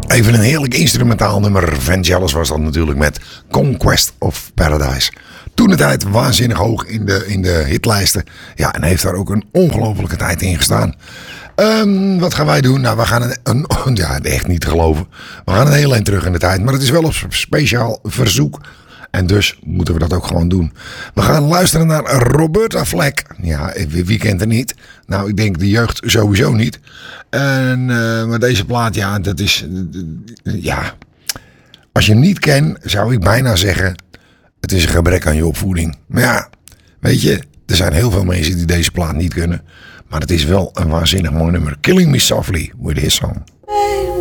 Even een heerlijk instrumentaal nummer. Vangelis was dat natuurlijk met Conquest of Paradise. Toen de tijd waanzinnig hoog in de hitlijsten. Ja, en heeft daar ook een ongelofelijke tijd in gestaan. Wat gaan wij doen? Nou, we gaan ja, echt niet te geloven. We gaan een heel eind terug in de tijd. Maar het is wel op speciaal verzoek. En dus moeten we dat ook gewoon doen. We gaan luisteren naar Roberta Flack. Ja, wie kent er niet? Nou, ik denk de jeugd sowieso niet. Maar deze plaat, ja, dat is... Ja, als je hem niet kent, zou ik bijna zeggen... Het is een gebrek aan je opvoeding. Maar ja, weet je, er zijn heel veel mensen die deze plaat niet kunnen. Maar het is wel een waanzinnig mooi nummer. Killing Me Softly with his song. Baby.